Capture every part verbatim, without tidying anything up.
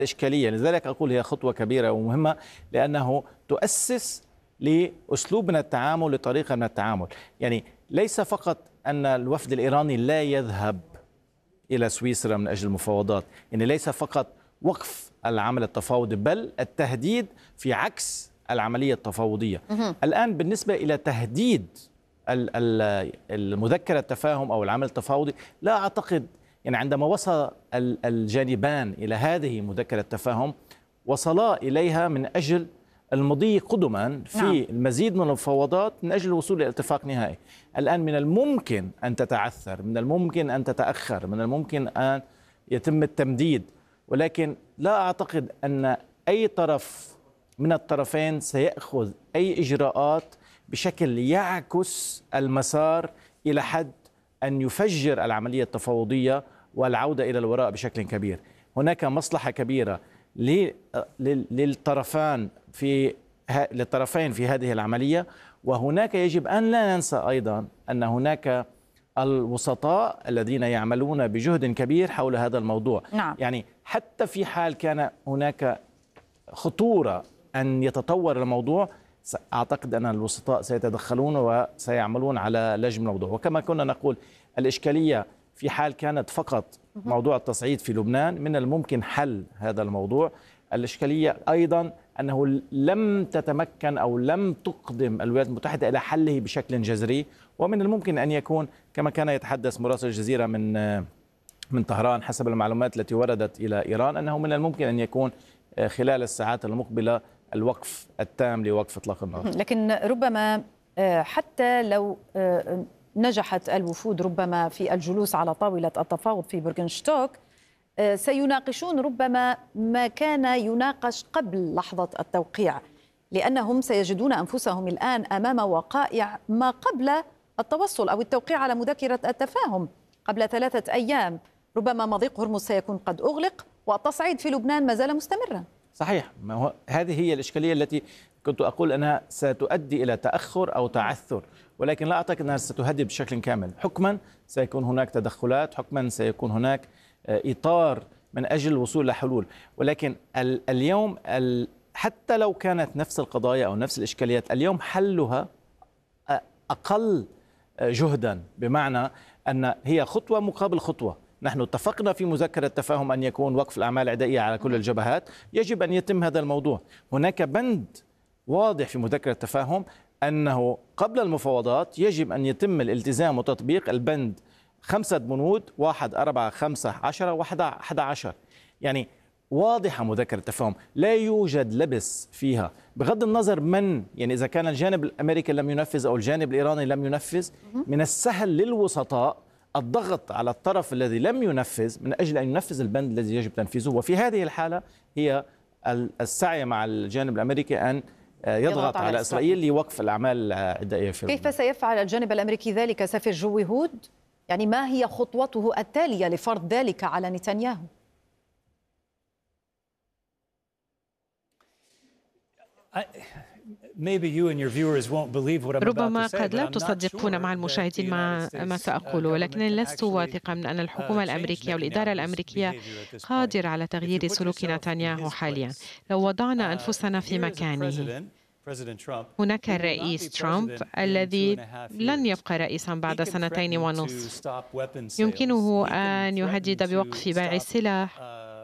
إشكالية. لذلك أقول هي خطوة كبيرة ومهمة، لأنه تؤسس لأسلوب من التعامل، لطريقة من التعامل. يعني ليس فقط أن الوفد الإيراني لا يذهب إلى سويسرا من أجل المفاوضات، يعني ليس فقط وقف العمل التفاوضي، بل التهديد في عكس العملية التفاوضية. الآن بالنسبة إلى تهديد المذكرة التفاهم أو العمل التفاوضي، لا أعتقد يعني عندما وصل الجانبان إلى هذه مذكرة التفاهم وصلا إليها من أجل المضي قدما في نعم. المزيد من المفاوضات من أجل الوصول إلى اتفاق نهائي. الآن من الممكن أن تتعثر، من الممكن أن تتأخر، من الممكن أن يتم التمديد، ولكن لا أعتقد أن أي طرف من الطرفين سيأخذ أي إجراءات بشكل يعكس المسار إلى حد أن يفجر العملية التفاوضية والعودة إلى الوراء بشكل كبير. هناك مصلحة كبيرة للطرفان في للطرفين في هذه العملية، وهناك يجب أن لا ننسى أيضا أن هناك الوسطاء الذين يعملون بجهد كبير حول هذا الموضوع. نعم. يعني حتى في حال كان هناك خطورة أن يتطور الموضوع، أعتقد أن الوسطاء سيتدخلون وسيعملون على لجم الموضوع. وكما كنا نقول، الإشكالية في حال كانت فقط موضوع التصعيد في لبنان، من الممكن حل هذا الموضوع. الإشكالية أيضا أنه لم تتمكن أو لم تقدم الولايات المتحدة إلى حله بشكل جذري، ومن الممكن أن يكون كما كان يتحدث مراسل الجزيرة من من طهران حسب المعلومات التي وردت إلى إيران، أنه من الممكن أن يكون خلال الساعات المقبلة الوقف التام لوقف إطلاق النار. لكن ربما حتى لو نجحت الوفود ربما في الجلوس على طاولة التفاوض في بورغنشتوك، سيناقشون ربما ما كان يناقش قبل لحظة التوقيع، لأنهم سيجدون أنفسهم الآن أمام وقائع ما قبل التوصل أو التوقيع على مذكرة التفاهم قبل ثلاثة أيام. ربما مضيق هرمز سيكون قد أغلق والتصعيد في لبنان ما زال مستمرا. صحيح، ما هو هذه هي الإشكالية التي كنت أقول أنها ستؤدي إلى تأخر أو تعثر، ولكن لا أعتقد أنها ستهدد بشكل كامل. حكما سيكون هناك تدخلات، حكما سيكون هناك إطار من أجل الوصول إلى حلول، ولكن اليوم حتى لو كانت نفس القضايا أو نفس الإشكاليات، اليوم حلها أقل جهدا، بمعنى أن هي خطوة مقابل خطوة. نحن اتفقنا في مذكرة التفاهم أن يكون وقف الأعمال العدائية على كل الجبهات، يجب أن يتم هذا الموضوع. هناك بند واضح في مذكرة التفاهم أنه قبل المفاوضات يجب أن يتم الالتزام وتطبيق البند خمسة بنود، واحد أربعة خمسة عشرة واحد أحد عشر. يعني واضحة مذكرة التفاهم، لا يوجد لبس فيها، بغض النظر من يعني إذا كان الجانب الأمريكي لم ينفذ أو الجانب الإيراني لم ينفذ، من السهل للوسطاء الضغط على الطرف الذي لم ينفذ من أجل أن ينفذ البند الذي يجب تنفيذه. وفي هذه الحالة هي السعي مع الجانب الأمريكي أن يضغط على, على إسرائيل لوقف الأعمال العدائية في كيف سيفعل الجانب الأمريكي ذلك سفير جوي هود؟ يعني ما هي خطوته التالية لفرض ذلك على نتنياهو؟ ربما قد لا تصدقون مع المشاهدين مع ما سأقوله، ولكن لست واثقة من أن الحكومة الأمريكية والإدارة الأمريكية قادرة على تغيير سلوك نتنياهو حاليا. لو وضعنا أنفسنا في مكانه، هناك الرئيس ترامب الذي لن يبقى رئيسا بعد سنتين ونصف، يمكنه أن يهدد بوقف بيع السلاح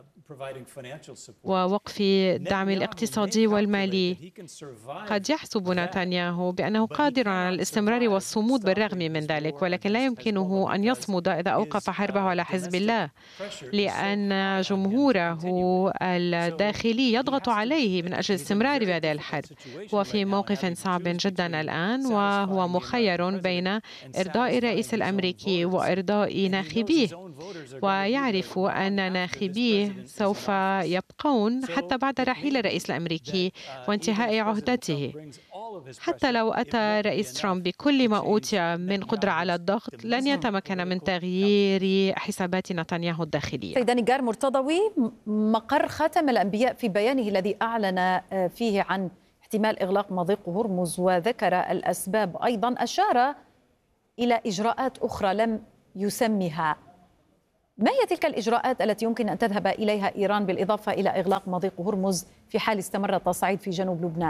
ووقف الدعم الاقتصادي والمالي. قد يحسب نتنياهو بأنه قادر على الاستمرار والصمود بالرغم من ذلك، ولكن لا يمكنه أن يصمد إذا أوقف حربه على حزب الله، لأن جمهوره الداخلي يضغط عليه من أجل الاستمرار بهذه الحرب. هو في موقف صعب جدا الآن، وهو مخير بين إرضاء الرئيس الأمريكي وإرضاء ناخبيه، ويعرف أن ناخبيه سوف يبقون حتى بعد رحيل الرئيس الأمريكي وانتهاء عهدته. حتى لو أتى رئيس ترامب بكل ما أوتي من قدرة على الضغط، لن يتمكن من تغيير حسابات نتنياهو الداخلية. سيدة نجار مرتضوي، مقر خاتم الأنبياء في بيانه الذي أعلن فيه عن احتمال إغلاق مضيق هرمز وذكر الأسباب أيضا، أشار إلى إجراءات أخرى لم يسمها. ما هي تلك الإجراءات التي يمكن أن تذهب إليها إيران بالإضافة إلى إغلاق مضيق هرمز في حال استمر التصعيد في جنوب لبنان؟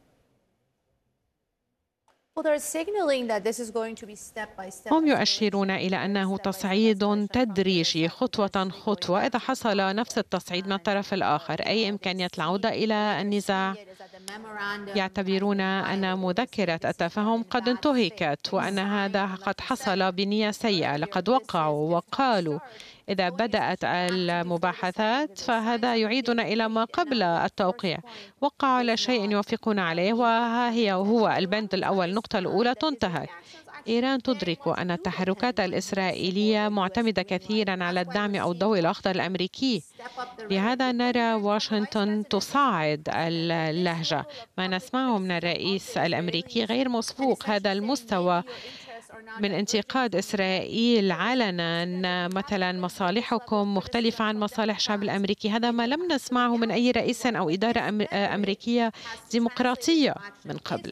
هم يؤشرون إلى أنه تصعيد تدريجي خطوة خطوة. إذا حصل نفس التصعيد من الطرف الآخر أي إمكانية العودة إلى النزاع، يعتبرون أن مذكرة التفاهم قد انتهكت وأن هذا قد حصل بنية سيئة. لقد وقعوا وقالوا إذا بدأت المباحثات فهذا يعيدنا إلى ما قبل التوقيع. وقعوا على شيء يوافقون عليه، وها هي هو البند الأول، النقطة الأولى تنتهك. إيران تدرك أن التحركات الإسرائيلية معتمدة كثيرا على الدعم أو الضوء الأخضر الأمريكي. لهذا نرى واشنطن تصاعد اللهجة. ما نسمعه من الرئيس الأمريكي غير مسبوق. هذا المستوى من انتقاد إسرائيل علنا، مثلا مصالحكم مختلفة عن مصالح الشعب الأمريكي، هذا ما لم نسمعه من أي رئيس أو إدارة أمريكية ديمقراطية من قبل.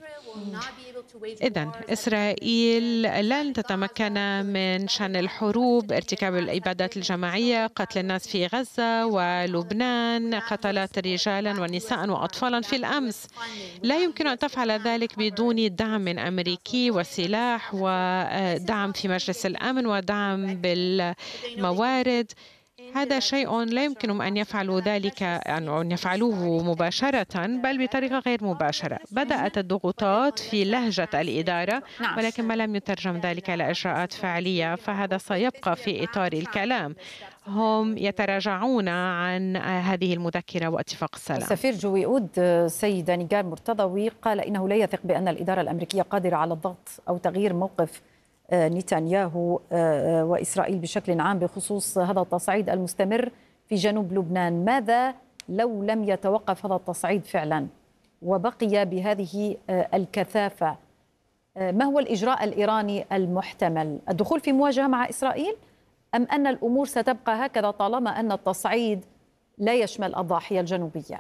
إذن إسرائيل لن تتمكن من شن الحروب، ارتكاب الإبادات الجماعية، قتل الناس في غزة ولبنان، قتلت رجالا ونساء وأطفالا في الأمس. لا يمكن أن تفعل ذلك بدون دعم أمريكي وسلاح ودعم في مجلس الأمن ودعم بالموارد. هذا شيء لا يمكنهم أن يفعلوا ذلك أن يفعلوه مباشرة، بل بطريقة غير مباشرة. بدأت الضغوطات في لهجة الإدارة، ولكن ما لم يترجم ذلك إلى إجراءات فعلية، فهذا سيبقى في إطار الكلام. هم يتراجعون عن هذه المذكرة واتفاق السلام. السفير جوي أود سيدة نيجار مرتضوي قال إنه لا يثق بأن الإدارة الأمريكية قادرة على الضغط أو تغيير موقف نتنياهو وإسرائيل بشكل عام بخصوص هذا التصعيد المستمر في جنوب لبنان. ماذا لو لم يتوقف هذا التصعيد فعلا وبقي بهذه الكثافة؟ ما هو الإجراء الإيراني المحتمل؟ الدخول في مواجهة مع إسرائيل أم أن الأمور ستبقى هكذا طالما أن التصعيد لا يشمل الضاحية الجنوبية؟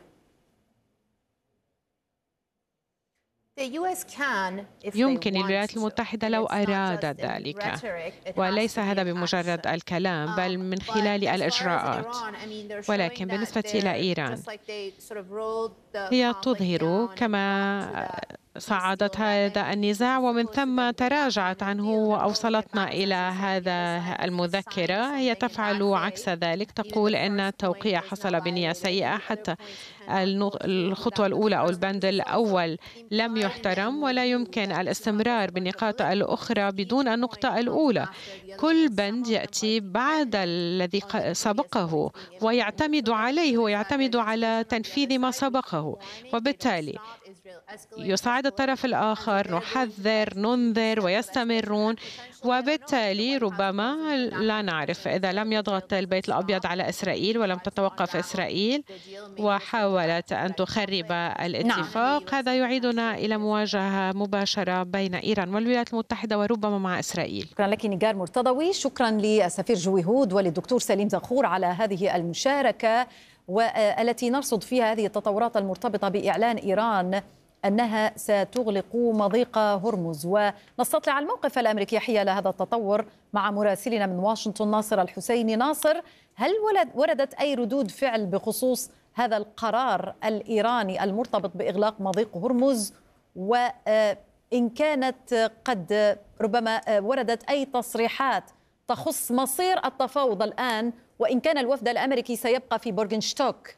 يمكن الولايات المتحدة لو أرادت ذلك، وليس هذا بمجرد الكلام بل من خلال الإجراءات. ولكن بالنسبة إلى إيران هي تظهر كما صعدت هذا النزاع ومن ثم تراجعت عنه وأوصلتنا إلى هذا المذكرة. هي تفعل عكس ذلك، تقول أن التوقيع حصل بنية سيئة، حتى الخطوة الأولى أو البند الأول لم يحترم، ولا يمكن الاستمرار بالنقاط الأخرى بدون النقطة الأولى. كل بند يأتي بعد الذي سبقه ويعتمد عليه ويعتمد على تنفيذ ما سبقه، وبالتالي يصعد الطرف الآخر، نحذر ننذر ويستمرون، وبالتالي ربما لا نعرف إذا لم يضغط البيت الأبيض على إسرائيل ولم تتوقف إسرائيل وحاولت أن تخرب الاتفاق. نعم. هذا يعيدنا إلى مواجهة مباشرة بين إيران والولايات المتحدة وربما مع إسرائيل. شكرا لك نيجار مرتضوي، شكرا للسفير جوي هود وللدكتور سليم زغور على هذه المشاركة والتي نرصد فيها هذه التطورات المرتبطة بإعلان إيران أنها ستغلق مضيق هرمز. ونستطلع الموقف الأمريكي حيال هذا التطور مع مراسلنا من واشنطن ناصر الحسيني. ناصر، هل وردت أي ردود فعل بخصوص هذا القرار الإيراني المرتبط بإغلاق مضيق هرمز؟ وإن كانت قد ربما وردت أي تصريحات تخص مصير التفاوض الآن، وإن كان الوفد الأمريكي سيبقى في بورغنشتوك؟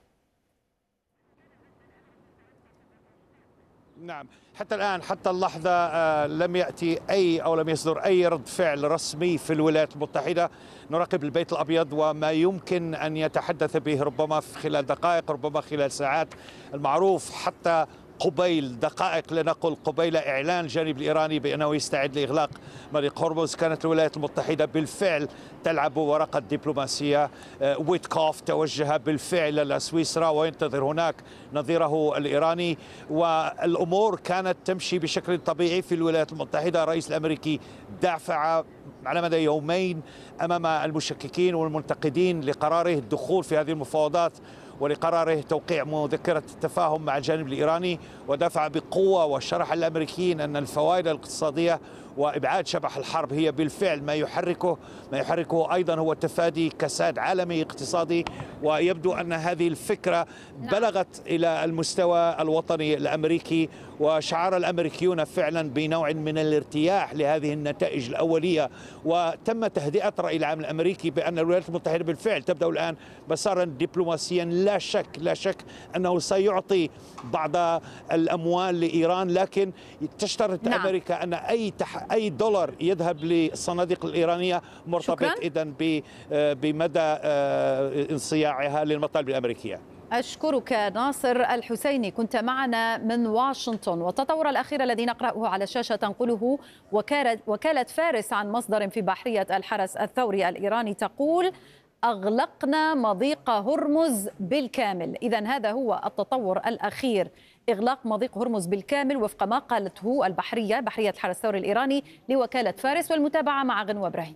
نعم، حتى الآن حتى اللحظة آه لم يأتي أي أو لم يصدر أي رد فعل رسمي في الولايات المتحدة. نراقب البيت الأبيض وما يمكن أن يتحدث به ربما في خلال دقائق، ربما خلال ساعات. المعروف حتى قبيل دقائق، لنقل قبيل إعلان الجانب الإيراني بأنه يستعد لإغلاق مضيق هرمز، كانت الولايات المتحدة بالفعل تلعب ورقة دبلوماسية. ويتكوف توجه بالفعل إلى سويسرا وينتظر هناك نظيره الإيراني، والأمور كانت تمشي بشكل طبيعي في الولايات المتحدة. الرئيس الأمريكي دافع على مدى يومين أمام المشككين والمنتقدين لقراره الدخول في هذه المفاوضات ولقراره توقيع مذكرة التفاهم مع الجانب الإيراني، ودافع بقوة وشرح الأمريكيين أن الفوائد الاقتصادية وإبعاد شبح الحرب هي بالفعل ما يحركه ما يحركه أيضا هو تفادي كساد عالمي اقتصادي. ويبدو أن هذه الفكرة بلغت إلى المستوى الوطني الأمريكي، وشعر الأمريكيون فعلا بنوع من الارتياح لهذه النتائج الأولية، وتم تهدئة الرأي العام الأمريكي بأن الولايات المتحدة بالفعل تبدأ الآن مسارا دبلوماسيا. لا شك لا شك أنه سيعطي بعض الأموال لإيران، لكن تشترط نعم. أمريكا أن أي تح... أي دولار يذهب للصناديق الإيرانية مرتبط إذن ب... بمدى انصياعها للمطالب الأمريكية. أشكرك ناصر الحسيني، كنت معنا من واشنطن. والتطور الأخير الذي نقرأه على الشاشة تنقله وكالة, وكالة فارس عن مصدر في بحرية الحرس الثوري الإيراني تقول: أغلقنا مضيق هرمز بالكامل. إذن هذا هو التطور الأخير، إغلاق مضيق هرمز بالكامل وفق ما قالته البحرية بحرية الحرس الثوري الإيراني لوكالة فارس. والمتابعة مع غنوة إبراهيم.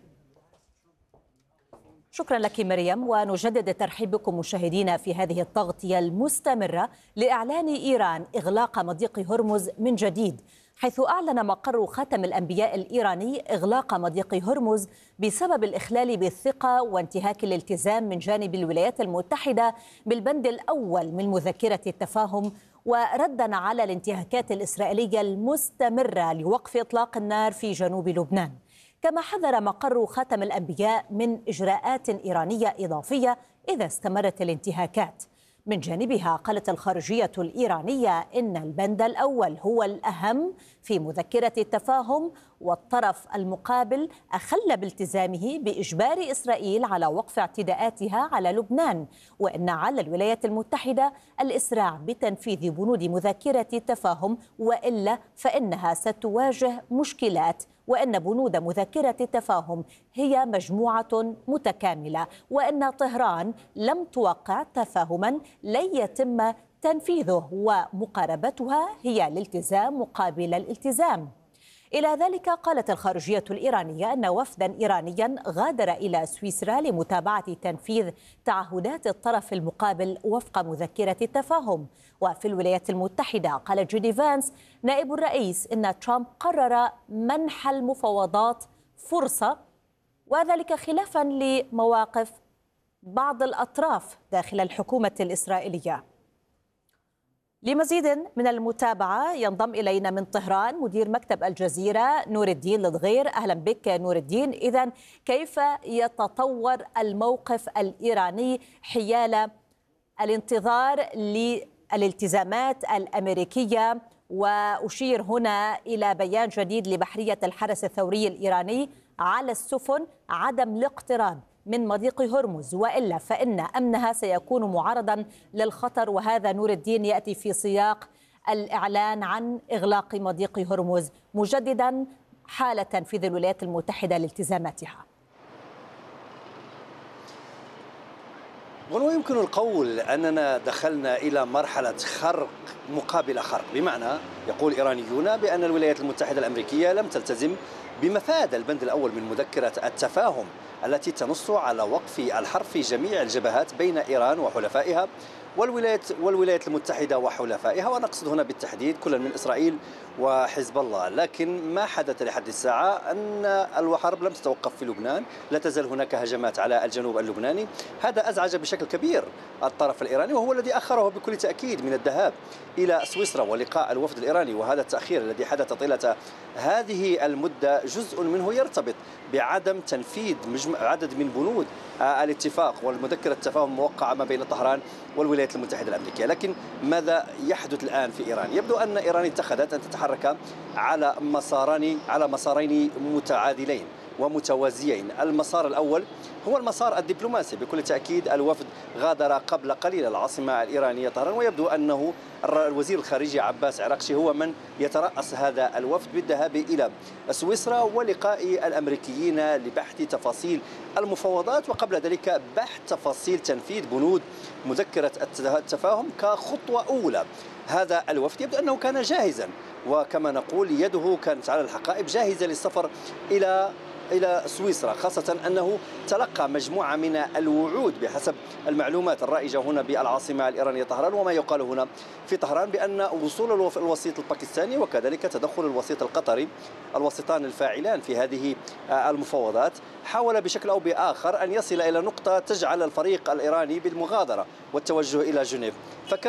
شكرا لك مريم، ونجدد الترحيب بكم مشاهدينا في هذه التغطية المستمرة لإعلان إيران إغلاق مضيق هرمز من جديد، حيث أعلن مقر خاتم الأنبياء الإيراني إغلاق مضيق هرمز بسبب الإخلال بالثقة وانتهاك الالتزام من جانب الولايات المتحدة بالبند الأول من مذكرة التفاهم، وردا على الانتهاكات الإسرائيلية المستمرة لوقف إطلاق النار في جنوب لبنان. كما حذر مقر خاتم الأنبياء من إجراءات إيرانية إضافية إذا استمرت الانتهاكات. من جانبها قالت الخارجية الإيرانية إن البند الأول هو الأهم في مذكرة التفاهم، والطرف المقابل أخل بالتزامه بإجبار إسرائيل على وقف اعتداءاتها على لبنان، وإن على الولايات المتحدة الإسراع بتنفيذ بنود مذكرة التفاهم، وإلا فإنها ستواجه مشكلات، وأن بنود مذكرة التفاهم هي مجموعة متكاملة، وأن طهران لم توقع تفاهما لن يتم تنفيذه، ومقاربتها هي الالتزام مقابل الالتزام. إلى ذلك قالت الخارجية الإيرانية أن وفدا إيرانيا غادر إلى سويسرا لمتابعة تنفيذ تعهدات الطرف المقابل وفق مذكرة التفاهم. وفي الولايات المتحدة قال جيدي فانس نائب الرئيس إن ترامب قرر منح المفاوضات فرصة، وذلك خلافا لمواقف بعض الأطراف داخل الحكومة الإسرائيلية. لمزيد من المتابعة ينضم إلينا من طهران مدير مكتب الجزيرة نور الدين الدغير. أهلا بك نور الدين. إذن كيف يتطور الموقف الإيراني حيال الانتظار للالتزامات الأمريكية؟ وأشير هنا إلى بيان جديد لبحرية الحرس الثوري الإيراني على السفن عدم الاقتراب من مضيق هرمز، وإلا فإن أمنها سيكون معرضا للخطر. وهذا نور الدين يأتي في سياق الإعلان عن إغلاق مضيق هرمز مجددا حال تنفيذ الولايات المتحدة لالتزاماتها. ويمكن القول أننا دخلنا إلى مرحلة خرق مقابل خرق، بمعنى يقول إيرانيون بأن الولايات المتحدة الأمريكية لم تلتزم بمفاد البند الأول من مذكرة التفاهم التي تنص على وقف الحرب في جميع الجبهات بين إيران وحلفائها والولايات والولايات المتحدة وحلفائها، ونقصد هنا بالتحديد كل من إسرائيل وحزب الله. لكن ما حدث لحد الساعة أن الحرب لم تتوقف في لبنان، لا تزال هناك هجمات على الجنوب اللبناني. هذا أزعج بشكل كبير الطرف الإيراني، وهو الذي أخره بكل تأكيد من الذهاب إلى سويسرا ولقاء الوفد الإيراني. وهذا التأخير الذي حدث طيلة هذه المدة جزء منه يرتبط بعدم تنفيذ عدد من بنود الاتفاق والمذكرة التفاهم الموقعة ما بين طهران والولايات المتحدة الأمريكية. لكن ماذا يحدث الآن في إيران؟ يبدو أن إيران اتخذت أن تتحرك على مسارين على مسارين متعادلين ومتوازيين. المسار الأول هو المسار الدبلوماسي، بكل تأكيد الوفد غادر قبل قليل العاصمة الإيرانية طهران، ويبدو أنه الوزير الخارجي عباس عراقشي هو من يترأس هذا الوفد بالذهاب إلى سويسرا ولقاء الأمريكيين لبحث تفاصيل المفاوضات، وقبل ذلك بحث تفاصيل تنفيذ بنود مذكرة التفاهم كخطوة أولى. هذا الوفد يبدو أنه كان جاهزا، وكما نقول يده كانت على الحقائب جاهزة للسفر إلى إلى سويسرا، خاصة أنه تلقى مجموعة من الوعود بحسب المعلومات الرائجة هنا بالعاصمة الإيرانية طهران، وما يقال هنا في طهران بأن وصول الوسيط الباكستاني وكذلك تدخل الوسيط القطري، الوسيطان الفاعلان في هذه المفاوضات، حاول بشكل أو بآخر أن يصل إلى نقطة تجعل الفريق الإيراني بالمغادرة والتوجه إلى جنيف. فكان